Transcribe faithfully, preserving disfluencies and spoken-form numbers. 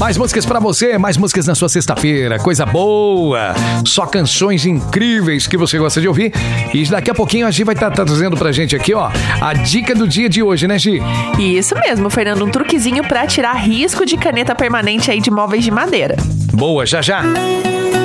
Mais músicas pra você, mais músicas na sua sexta-feira, coisa boa. Só canções incríveis que você gosta de ouvir. E daqui a pouquinho a Gi vai estar tá trazendo pra gente aqui, ó, a dica do dia de hoje, né, Gi? Isso mesmo, Fernando, um truquezinho pra tirar risco de caneta permanente aí de móveis de madeira. Boa, já já.